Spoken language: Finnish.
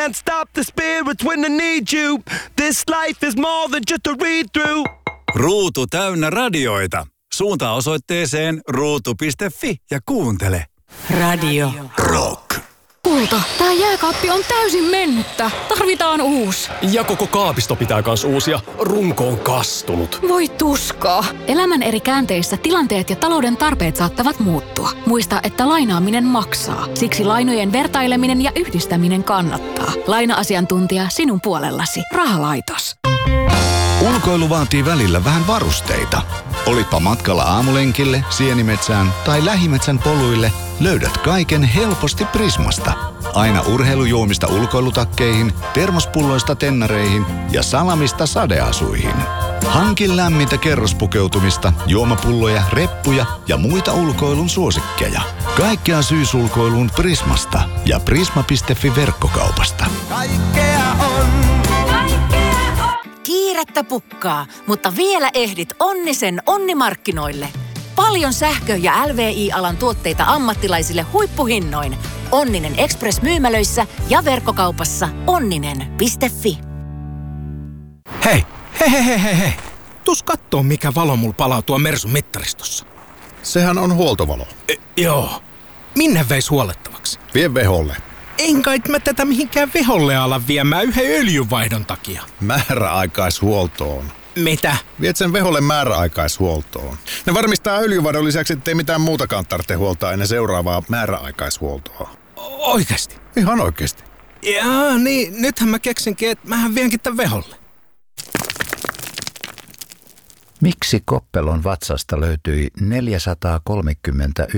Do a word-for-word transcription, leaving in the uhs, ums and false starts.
Can't stop the spirits when I need you. This life is more than just a read-through. Ruutu täynnä radioita. Suuntaa osoitteeseen ruutu piste fi ja kuuntele. Radio Rock. Kulta, tää jääkaappi on täysin mennyttä. Tarvitaan uusi. Ja koko kaapisto pitää kans uusia. Runko on kastunut. Voi tuskaa. Elämän eri käänteissä tilanteet ja talouden tarpeet saattavat muuttua. Muista, että lainaaminen maksaa. Siksi lainojen vertaileminen ja yhdistäminen kannattaa. Laina-asiantuntija sinun puolellasi. Rahalaitos. Ulkoilu vaatii välillä vähän varusteita. Olitpa matkalla aamulenkille, sienimetsään tai lähimetsän poluille, löydät kaiken helposti Prismasta. Aina urheilujuomista ulkoilutakkeihin, termospulloista tennareihin ja salamista sadeasuihin. Hankin lämmintä kerrospukeutumista, juomapulloja, reppuja ja muita ulkoilun suosikkeja. Kaikkea syysulkoiluun Prismasta ja prisma piste fi verkkokaupasta. Kaikkea on. Kiirettä pukkaa, mutta vielä ehdit Onnisen onnimarkkinoille. Paljon sähkö- ja L V I-alan tuotteita ammattilaisille huippuhinnoin. Onninen Express-myymälöissä ja verkkokaupassa onninen piste fi. Hei, hei, hei, hei, hei. Tuus kattoo, mikä valo mulla palaa tuo Mersun mittaristossa. Sehän on huoltovalo. E, joo. Minne veis huollettavaksi? Vie veholle. En kai mä tätä mihinkään veholle ala viemään yhden öljynvaihdon takia. Määräaikaishuoltoon. Mitä? Viet sen veholle määräaikaishuoltoon. Ne varmistaa öljynvaihdon lisäksi, ettei mitään muutakaan tarvitse huoltaa ennen seuraavaa määräaikaishuoltoa. Oikeesti? Ihan oikeesti. Jaa, niin nythän mä keksinkin, että mähän vienkin tän veholle. Miksi Koppelon vatsasta löytyi neljäsataakolmekymmentäyksi